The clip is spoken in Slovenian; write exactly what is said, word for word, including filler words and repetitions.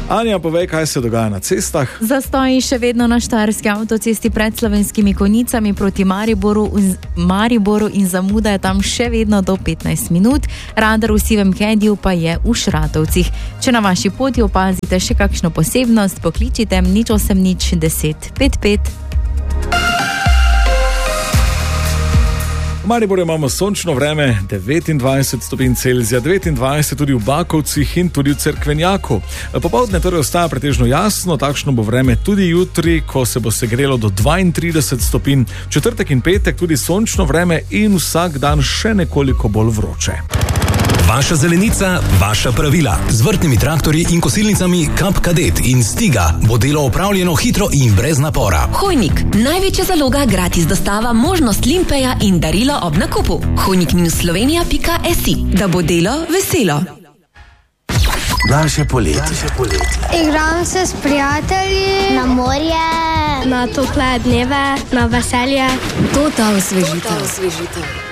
Anja, povej, kaj se dogaja na cestah. Zastoji še vedno na Štajerski avtocesti pred Slovenskimi Konjicami proti Mariboru, Mariboru in zamuda je tam še vedno do petnajst minut. Radar v Sivem Kediju pa je v Šratovcih. Če na vaši poti opazite še kakšno posebnost, pokličite nič osem nič deset pet pet. V Mariboru imamo sončno vreme, devetindvajset stopinj Celzija, devetindvajset tudi v Bakovcih in tudi v Cerkvenjaku. Popoldne torej ostaja pretežno jasno, takšno bo vreme tudi jutri, ko se bo segrelo do dvaintrideset stopinj. Četrtek in petek tudi sončno vreme in vsak dan še nekoliko bolj vroče. Vaša zelenica, vaša pravila. Z vrtnimi traktorji in kosilnicami Kap Kadet in Stiga bo delo opravljeno hitro in brez napora. Hojnik, največja zaloga, gratis dostava, možnost limpeja in darilo ob nakupu. hojnik slovenija pika si, da bo delo veselo. Naše poletje. Igram se s prijatelji na morje, na tople dneve, na veselje. To ta osvežitev.